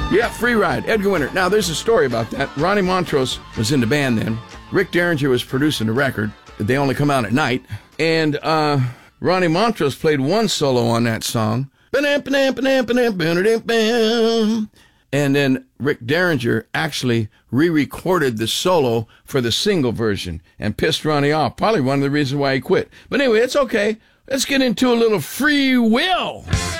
Yeah, Free Ride, Edgar Winter. Now, there's a story about that. Ronnie Montrose was in the band then. Rick Derringer was producing the record. They only come out at night. And Ronnie Montrose played one solo on that song. And then Rick Derringer actually re-recorded the solo for the single version and pissed Ronnie off. Probably one of the reasons why he quit. But anyway, it's okay. Let's get into a little Free Will.